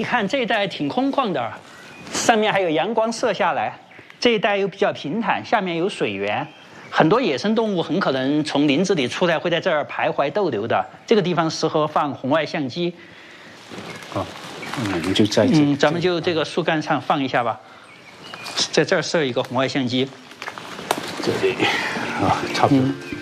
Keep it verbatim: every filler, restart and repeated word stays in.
看这一带挺空旷的，上面还有阳光射下来，这一带又比较平坦，下面有水源，很多野生动物很可能从林子里出来，会在这儿徘徊逗留的。这个地方适合放红外相机。 哦，我们就在这。 嗯，咱们就这个树干上放一下吧，在这儿设一个红外相机。 这里啊，差不多。嗯